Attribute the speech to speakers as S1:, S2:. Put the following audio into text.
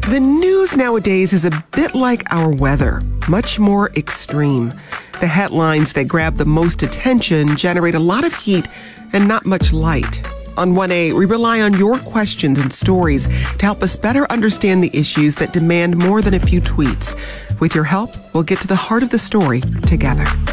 S1: The news nowadays is a bit like our weather, much more extreme. The headlines that grab the most attention generate a lot of heat and not much light. On 1A, we rely on your questions and stories to help us better understand the issues that demand more than a few tweets. With your help, we'll get to the heart of the story together.